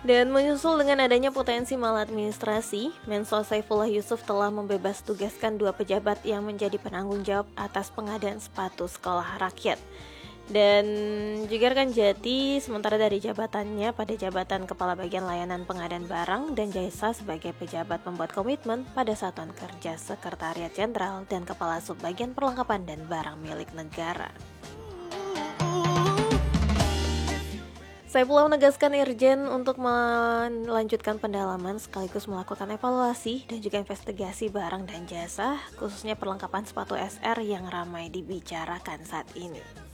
Dan menyusul dengan adanya potensi maladministrasi, Mensos Saifullah Yusuf telah membebas tugaskan 2 pejabat yang menjadi penanggung jawab atas pengadaan sepatu sekolah rakyat. Dan juga rekan Jati sementara dari jabatannya pada jabatan Kepala Bagian Layanan Pengadaan Barang dan Jasa sebagai pejabat pembuat komitmen pada Satuan Kerja Sekretariat Jenderal dan Kepala Subbagian Perlengkapan dan Barang milik negara. Saifullah menegaskan Irjen untuk melanjutkan pendalaman sekaligus melakukan evaluasi dan juga investigasi barang dan jasa, khususnya perlengkapan sepatu SR yang ramai dibicarakan saat ini.